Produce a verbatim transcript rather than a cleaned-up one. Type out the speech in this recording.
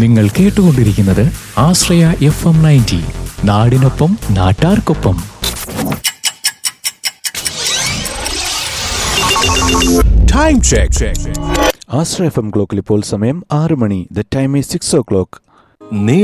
നിങ്ങൾ കേട്ടുകൊണ്ടിരിക്കുന്നത് ആശ്രയ F M ninety, നാടിനൊപ്പം നാട്ടാർക്കൊപ്പം. Time check. ആശ്രയ എഫ് എം ക്ലോക്കിൽ ഇപ്പോൾ സമയം ആറ് മണി. The time is six oh clock.